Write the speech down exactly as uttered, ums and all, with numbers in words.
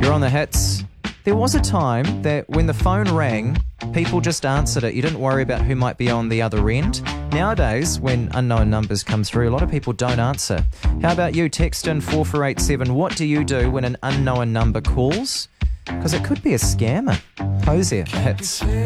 You're on the hits. There was a time that when the phone rang, people just answered it. You didn't worry about who might be on the other end. Nowadays, when unknown numbers come through, a lot of people don't answer. How about you? Text in four four eight seven. What do you do when an unknown number calls? Because it could be a scammer. Hosier, hits.